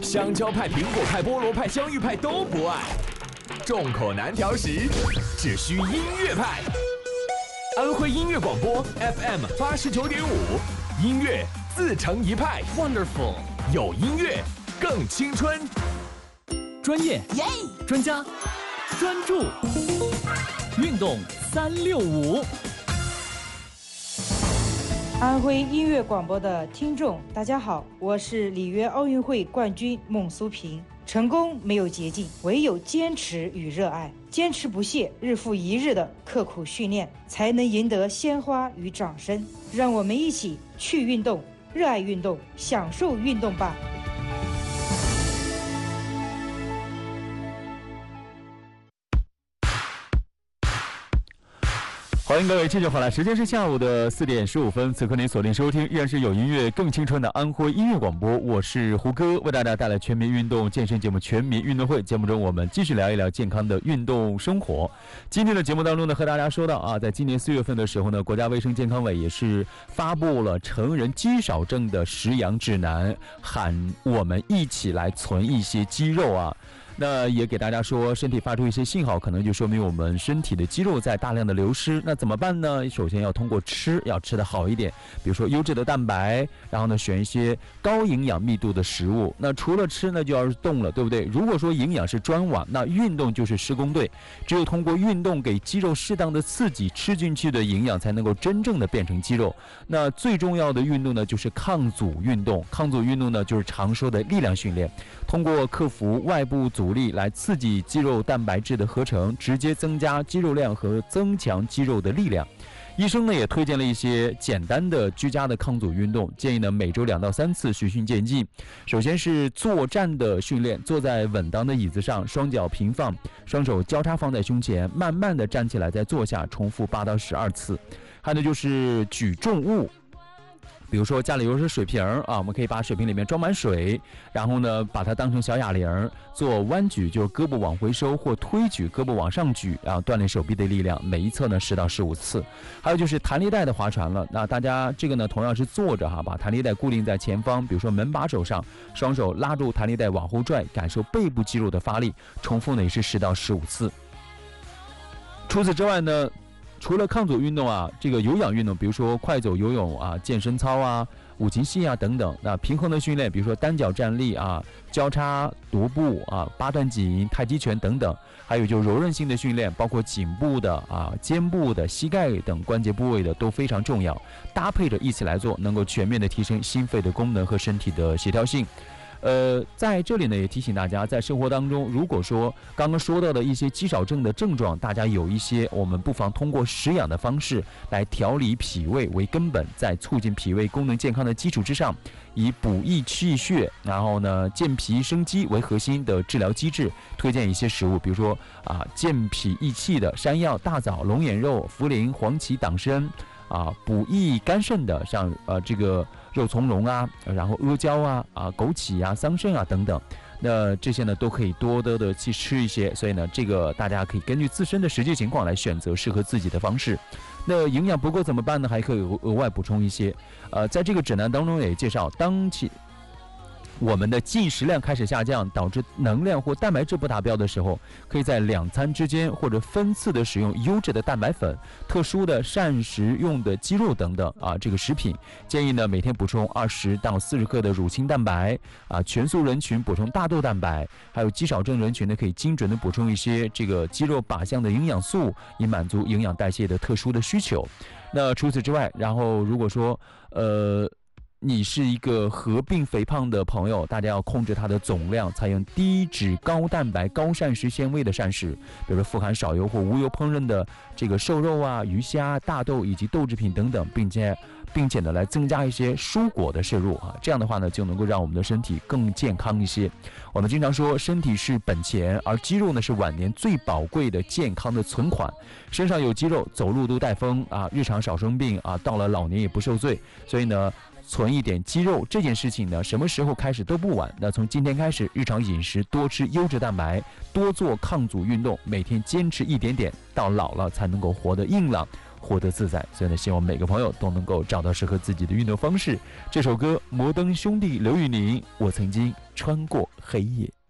香蕉派、苹果派、菠萝派、香芋派都不爱，众口难调时，只需音乐派。安徽音乐广播 FM 89.5，音乐自成一派。Wonderful， 有音乐更青春。 专业、专家、专注，运动365。 安徽音乐广播的听众，大家好，我是里约奥运会冠军孟苏平。成功没有捷径，唯有坚持与热爱，坚持不懈，日复一日的刻苦训练，才能赢得鲜花与掌声。让我们一起去运动，热爱运动，享受运动吧。 欢迎各位继续回来，时间是下午的4点15分，此刻您锁定收听依然是有音乐更青春的安徽音乐广播，我是胡歌，为大家带来全民运动健身节目全民运动会。节目中我们继续聊一聊健康的运动生活。今天的节目当中呢，和大家说到啊，在今年4月份的时候呢，国家卫生健康委也是发布了成人肌少症的食养指南，喊我们一起来存一些肌肉啊。那也给大家说，身体发出一些信号，可能就说明我们身体的肌肉在大量的流失。那怎么办呢？首先要通过吃，要吃得好一点，比如说优质的蛋白，然后呢选一些高营养密度的食物。那除了吃呢，就要是动了，对不对？如果说营养是专网，那运动就是施工队。只有通过运动给肌肉适当的刺激，吃进去的营养才能够真正的变成肌肉。那最重要的运动呢，就是抗阻运动。抗阻运动呢，就是常说的力量训练，通过克服外部阻力来刺激肌肉蛋白质的合成，直接增加肌肉量和增强肌肉的力量。医生呢也推荐了一些简单的居家的抗阻运动，建议呢每周2到3次，循序渐进。首先是坐站的训练，坐在稳当的椅子上，双脚平放，双手交叉放在胸前，慢慢的站起来再坐下，重复8到12次。还有呢就是举重物，比如说家里有水瓶啊，我们可以把水瓶里面装满水，然后呢把它当成小哑铃，做弯举，就是胳膊往回收，或推举，胳膊往上举，然后锻炼手臂的力量，每一侧呢10到15次。还有就是弹力带的划船了，那大家这个呢同样是坐着哈，把弹力带固定在前方，比如说门把手上，双手拉住弹力带往后拽，感受背部肌肉的发力，重复呢也是10到15次。除此之外呢，除了抗阻运动啊，这个有氧运动，比如说快走、游泳啊、健身操啊、五禽戏啊等等。那平衡的训练，比如说单脚站立啊、交叉踱步啊、8段锦、太极拳等等。还有就柔韧性的训练，包括颈部的啊、肩部的、膝盖等关节部位的都非常重要，搭配着一起来做，能够全面的提升心肺的功能和身体的协调性。在这里呢，也提醒大家，在生活当中，如果说刚刚说到的一些肌少症的症状，大家有一些，我们不妨通过食养的方式来调理脾胃为根本，在促进脾胃功能健康的基础之上，以补益气血，然后呢健脾生肌为核心的治疗机制，推荐一些食物，比如说啊健脾益气的山药、大枣、龙眼肉、茯苓、黄芪、党参。啊，补益肝肾的，像这个肉苁蓉啊，然后阿胶啊、枸杞啊、桑葚啊等等，那这些呢都可以多的去吃一些，所以呢，这个大家可以根据自身的实际情况来选择适合自己的方式。那营养不够怎么办呢？还可以额外补充一些。在这个指南当中也介绍，当我们的进食量开始下降，导致能量或蛋白质不达标的时候，可以在2餐之间或者分次的使用优质的蛋白粉、特殊的膳食用的鸡肉等等啊，这个食品建议呢每天补充20到40克的乳清蛋白啊，全素人群补充大豆蛋白，还有肌少症人群呢可以精准的补充一些这个肌肉靶向的营养素，以满足营养代谢的特殊的需求。那除此之外，然后如果说你是一个合并肥胖的朋友，大家要控制它的总量，采用低脂、高蛋白、高膳食纤维的膳食，比如说富含少油或无油烹饪的这个瘦肉啊、鱼虾、大豆以及豆制品等等，并且呢来增加一些蔬果的摄入啊，这样的话呢就能够让我们的身体更健康一些。我们经常说身体是本钱，而肌肉呢是晚年最宝贵的健康的存款。身上有肌肉，走路都带风啊，日常少生病啊，到了老年也不受罪。所以呢，存一点肌肉这件事情呢，什么时候开始都不晚。那从今天开始，日常饮食多吃优质蛋白，多做抗阻运动，每天坚持一点点，到老了才能够活得硬朗， 活得自在。所以呢，希望每个朋友都能够找到适合自己的运动方式。这首歌，摩登兄弟刘宇宁，我曾经穿过黑夜。